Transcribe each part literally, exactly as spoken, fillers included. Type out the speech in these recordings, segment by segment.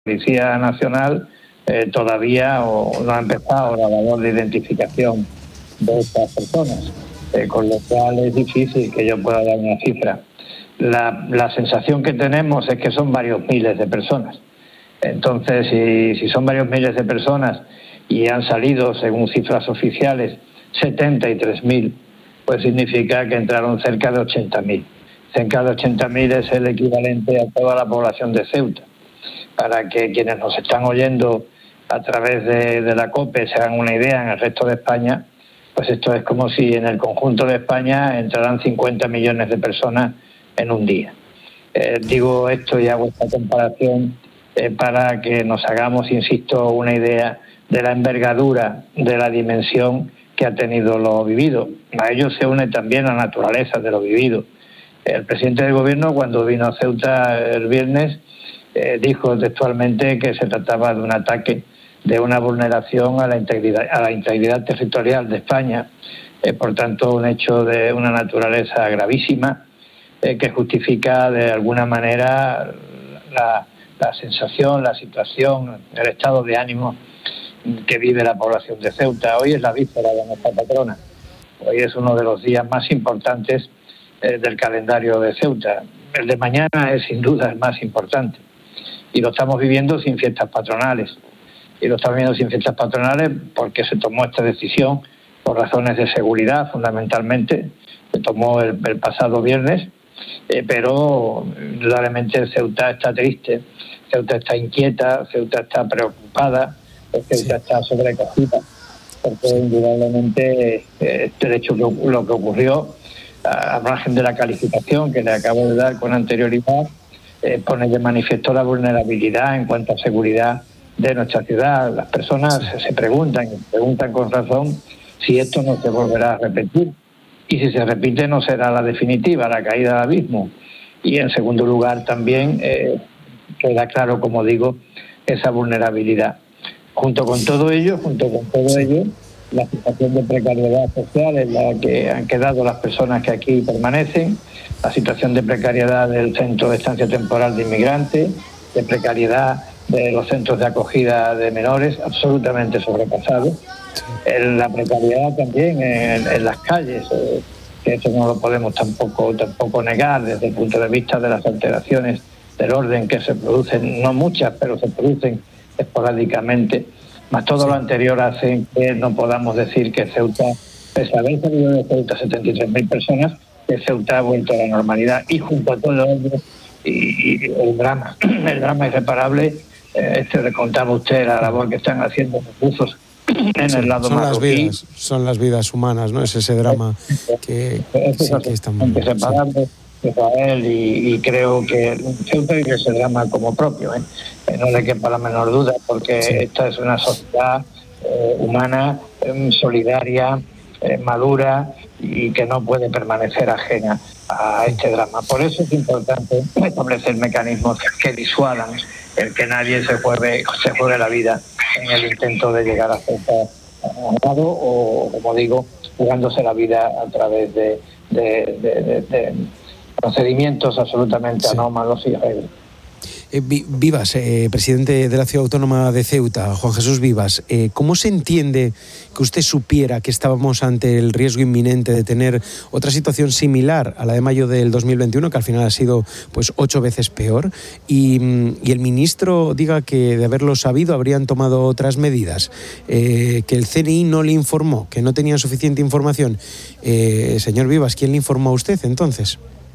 Policía Nacional eh, todavía o, no ha empezado la labor de identificación de estas personas, eh, con lo cual es difícil que yo pueda dar una cifra. La, la sensación que tenemos es que son varios miles de personas. Entonces, si, si son varios miles de personas y han salido, según cifras oficiales, setenta y tres mil, pues significa que entraron cerca de ochenta mil. Cerca de ochenta mil es el equivalente a toda la población de Ceuta. Para que quienes nos están oyendo a través de, de la COPE se hagan una idea en el resto de España, pues esto es como si en el conjunto de España entraran cincuenta millones de personas en un día. Eh, digo esto y hago esta comparación eh, para que nos hagamos, insisto, una idea de la envergadura, de la dimensión que ha tenido lo vivido. A ello se une también la naturaleza de lo vivido. El presidente del Gobierno, cuando vino a Ceuta el viernes, Eh, dijo textualmente que se trataba de un ataque, de una vulneración a la integridad, a la integridad territorial de España, eh, por tanto un hecho de una naturaleza gravísima eh, que justifica de alguna manera la, la sensación, la situación, el estado de ánimo que vive la población de Ceuta. Hoy es la víspera de nuestra patrona, hoy es uno de los días más importantes eh, del calendario de Ceuta. El de mañana es sin duda el más importante. Y lo estamos viviendo sin fiestas patronales. Y lo estamos viviendo sin fiestas patronales porque se tomó esta decisión por razones de seguridad, fundamentalmente. Se tomó el, el pasado viernes, eh, pero indudablemente Ceuta está triste, Ceuta está inquieta, Ceuta está preocupada, Ceuta sí. está sobrecogida, porque indudablemente eh, este hecho, lo, lo que ocurrió, a, a margen de la calificación que le acabo de dar con anterioridad, Eh, pone de manifiesto la vulnerabilidad en cuanto a seguridad de nuestra ciudad. Las personas se preguntan, y preguntan con razón, si esto no se volverá a repetir. Y si se repite, no será la definitiva, la caída al abismo. Y en segundo lugar, también eh, queda claro, como digo, esa vulnerabilidad. Junto con todo ello, junto con todo ello, la situación de precariedad social en la que han quedado las personas que aquí permanecen, la situación de precariedad del Centro de Estancia Temporal de Inmigrantes, de precariedad de los centros de acogida de menores, absolutamente sobrepasados. Sí. La precariedad también en, en las calles, eh, que eso no lo podemos tampoco, tampoco negar desde el punto de vista de las alteraciones del orden que se producen, no muchas, pero se producen esporádicamente. Más todo sí. lo anterior hace que no podamos decir que Ceuta, pese a haber salido de Ceuta setenta y tres mil personas, que Ceuta ha vuelto a la normalidad. Y junto a todo ello, y, y el drama, el drama irreparable, eh, este le contaba usted la labor que están haciendo los buzos en sí, el lado son marroquí. Las vidas, son las vidas humanas, ¿no? Es ese drama que, que, sí, que estamos... Inseparable. Israel y, y creo que Ceuta vive ese drama como propio, ¿eh? Eh, no le quepa la menor duda, porque sí. esta es una sociedad eh, humana, eh, solidaria, eh, madura y que no puede permanecer ajena a este drama. Por eso es importante establecer mecanismos que disuadan el que nadie se juegue, se juegue la vida en el intento de llegar a Ceuta ganado o, como digo, jugándose la vida a través de, de, de, de, de procedimientos absolutamente sí. anómalos y irregulares. Eh, Vivas, eh, presidente de la Ciudad Autónoma de Ceuta, Juan Jesús Vivas, eh, ¿cómo se entiende que usted supiera que estábamos ante el riesgo inminente de tener otra situación similar a la de mayo del dos mil veintiuno, que al final ha sido pues ocho veces peor, y, y el ministro diga que de haberlo sabido habrían tomado otras medidas, eh, que el C N I no le informó, que no tenían suficiente información? Eh, señor Vivas, ¿quién le informó a usted entonces?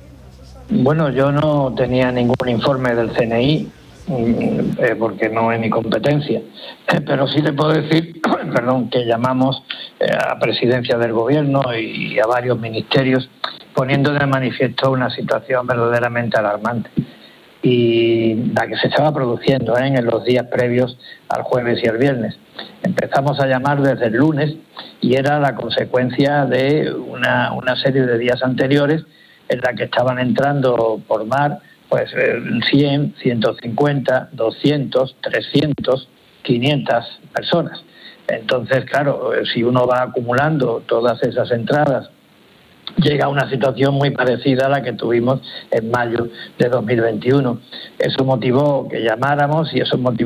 Bueno, yo no tenía ningún informe del C N I, eh, porque no es mi competencia, eh, pero sí le puedo decir, perdón, que llamamos eh, a Presidencia del Gobierno y a varios ministerios poniendo de manifiesto una situación verdaderamente alarmante y la que se estaba produciendo ¿eh? en los días previos al jueves y al viernes. Empezamos a llamar desde el lunes y era la consecuencia de una, una serie de días anteriores en la que estaban entrando por mar pues cien, ciento cincuenta, doscientos, trescientos, quinientas personas. Entonces, claro, si uno va acumulando todas esas entradas llega a una situación muy parecida a la que tuvimos en mayo de dos mil veintiuno. Eso motivó que llamáramos y eso motivó